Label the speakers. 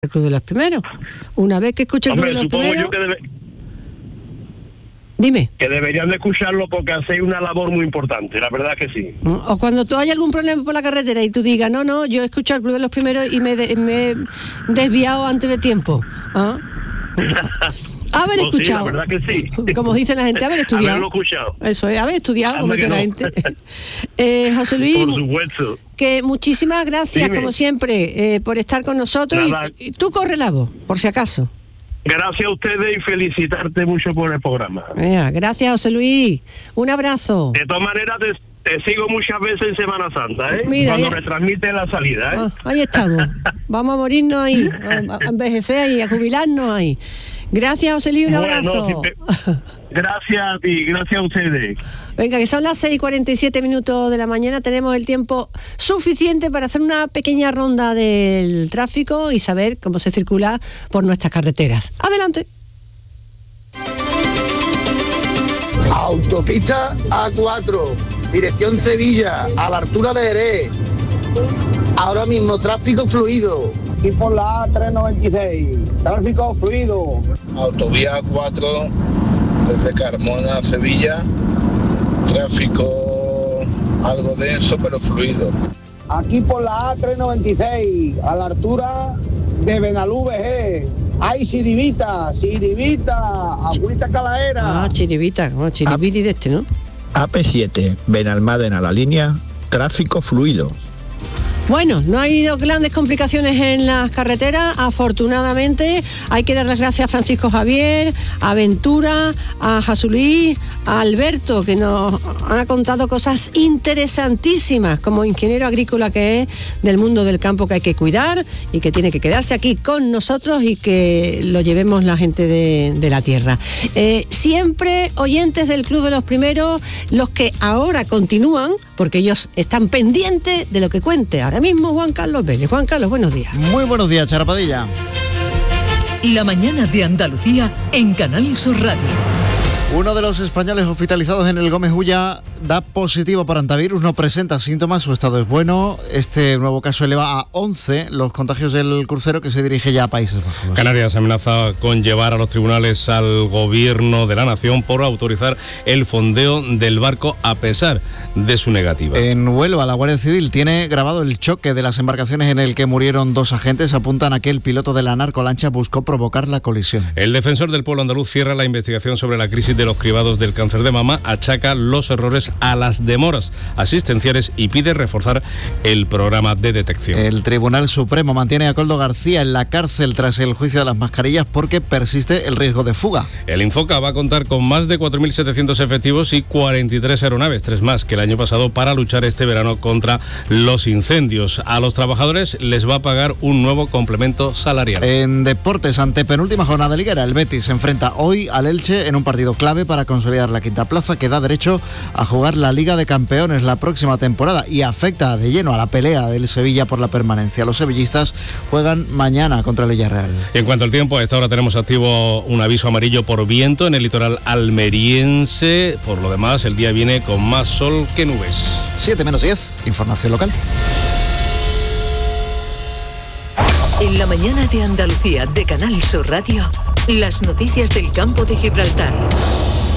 Speaker 1: el Club de los Primeros. Una vez que escuche el Club de los Primeros... Dime.
Speaker 2: Que deberían de escucharlo porque hacéis una labor muy importante, la verdad que sí.
Speaker 1: O cuando tú hayas algún problema por la carretera y tú digas, no, yo he escuchado el Club de los Primeros y me he desviado antes de tiempo. ¿Ah? Haber escuchado.
Speaker 2: Sí, la verdad que sí.
Speaker 1: Como dice la gente, haber estudiado.
Speaker 2: Haberlo escuchado.
Speaker 1: Eso es, haber estudiado, como dice la gente. José Luis,
Speaker 2: por supuesto.
Speaker 1: Que muchísimas gracias,
Speaker 2: Dime.
Speaker 1: como siempre, por estar con nosotros. Y tú corre la voz, por si acaso.
Speaker 2: Gracias a ustedes y felicitarte mucho por el programa.
Speaker 1: Gracias, José Luis. Un abrazo.
Speaker 2: De todas maneras, te sigo muchas veces en Semana Santa, ¿eh?
Speaker 1: Mira,
Speaker 2: cuando retransmite la salida, ¿eh?
Speaker 1: Ahí estamos. Vamos a morirnos ahí, a envejecer ahí, a jubilarnos ahí. Gracias, José Luis, un abrazo.
Speaker 2: Gracias a ti, gracias a ustedes.
Speaker 1: Venga, que son las 6:47 de la mañana, tenemos el tiempo suficiente para hacer una pequeña ronda del tráfico y saber cómo se circula por nuestras carreteras. Adelante.
Speaker 3: Autopista A4, dirección Sevilla, a la altura de Jerez. Ahora mismo tráfico fluido.
Speaker 4: Aquí por la A396, tráfico fluido.
Speaker 5: Autovía A4, desde Carmona a Sevilla, tráfico algo denso pero fluido.
Speaker 4: Aquí por la A396, a la altura de Benalú VG. ¡Ay, Chiribita! ¡Agüita Calahera!
Speaker 1: Chiribita, Chiribiti de este, ¿no?
Speaker 6: AP7, Benalmádena, la línea, tráfico fluido.
Speaker 1: Bueno, no ha habido grandes complicaciones en las carreteras, afortunadamente. Hay que dar las gracias a Francisco Javier, a Ventura, a José a Alberto, que nos ha contado cosas interesantísimas como ingeniero agrícola que es, del mundo del campo que hay que cuidar y que tiene que quedarse aquí con nosotros y que lo llevemos la gente de la tierra. Siempre oyentes del Club de los Primeros, los que ahora continúan, porque ellos están pendientes de lo que cuente ahora mismo Juan Carlos Vélez. Juan Carlos, buenos días.
Speaker 7: Muy buenos días, Charapadilla.
Speaker 8: La mañana de Andalucía en Canal Sur Radio.
Speaker 7: Uno de los españoles hospitalizados en el Gómez Ulla da positivo por hantavirus, no presenta síntomas, su estado es bueno. Este nuevo caso eleva a 11 los contagios del crucero que se dirige ya a Países Bajos.
Speaker 9: Canarias amenaza con llevar a los tribunales al gobierno de la nación por autorizar el fondeo del barco a pesar de su negativa.
Speaker 7: En Huelva, la Guardia Civil tiene grabado el choque de las embarcaciones en el que murieron 2 agentes. Apuntan a que el piloto de la narcolancha buscó provocar la colisión.
Speaker 9: El defensor del pueblo andaluz cierra la investigación sobre la crisis de los cribados del cáncer de mama, achaca los errores a las demoras asistenciales y pide reforzar el programa de detección.
Speaker 7: El Tribunal Supremo mantiene a Koldo García en la cárcel tras el juicio de las mascarillas porque persiste el riesgo de fuga.
Speaker 9: El Infoca va a contar con más de 4.700 efectivos y 43 aeronaves, 3 más que el año pasado, para luchar este verano contra los incendios. A los trabajadores les va a pagar un nuevo complemento salarial.
Speaker 7: En deportes, antepenúltima jornada liguera, el Betis se enfrenta hoy al Elche en un partido clave para consolidar la quinta plaza que da derecho a jugar la Liga de Campeones la próxima temporada y afecta de lleno a la pelea del Sevilla por la permanencia. Los sevillistas juegan mañana contra el Villarreal.
Speaker 9: Y en cuanto al tiempo, a esta hora tenemos activo un aviso amarillo por viento en el litoral almeriense. Por lo demás, el día viene con más sol que nubes.
Speaker 7: 7:10, información local.
Speaker 8: En la mañana de Andalucía de Canal Sur Radio, las noticias del campo de Gibraltar.